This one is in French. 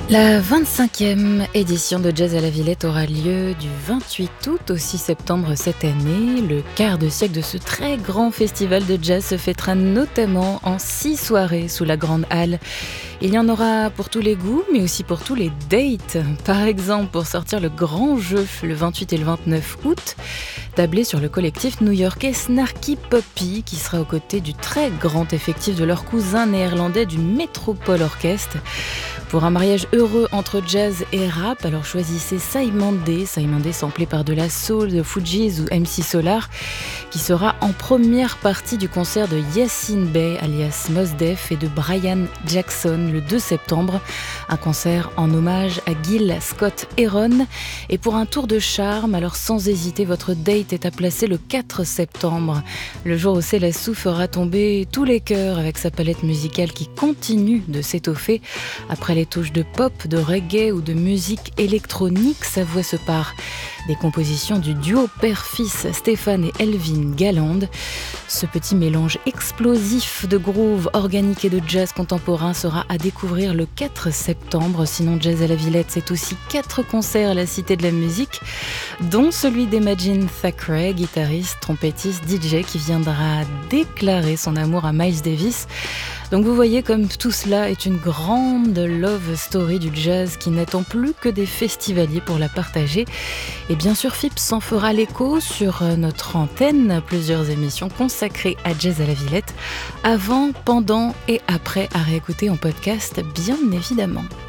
La 25e édition de Jazz à la Villette aura lieu du 28 août au 6 septembre cette année. Le quart de siècle de ce très grand festival de jazz se fêtera notamment en 6 soirées sous la Grande Halle. Il y en aura pour tous les goûts, mais aussi pour tous les dates. Par exemple, pour sortir le grand jeu le 28 et le 29 août, tablez sur le collectif new-yorkais Snarky Puppy, qui sera aux côtés du très grand effectif de leur cousin néerlandais du Metropole Orchestre. Pour un mariage heureux entre jazz et rap, alors choisissez Saïmandé samplé par de la soul, de Fugees ou MC Solar, qui sera en première partie du concert de Yassine Bey alias Mos Def et de Brian Jackson le 2 septembre, un concert en hommage à Gil Scott-Heron. Et pour un tour de charme, alors sans hésiter, votre date est à placer le 4 septembre, le jour où Célassou fera tomber tous les cœurs avec sa palette musicale qui continue de s'étoffer. Après les touches de pop, de reggae ou de musique électronique, sa voix se part des compositions du duo père-fils Stéphane et Elvin Galland. Ce petit mélange explosif de groove organique et de jazz contemporain sera à découvrir le 4 septembre. Sinon, Jazz à la Villette, c'est aussi 4 concerts à la Cité de la Musique, dont celui d'Imagine Thackeray, guitariste, trompettiste, DJ, qui viendra déclarer son amour à Miles Davis. Donc vous voyez comme tout cela est une grande love story du jazz qui n'attend plus que des festivaliers pour la partager. Et bien sûr, FIPS s'en fera l'écho sur notre antenne, plusieurs émissions consacrées à Jazz à la Villette, avant, pendant et après, à réécouter en podcast bien évidemment.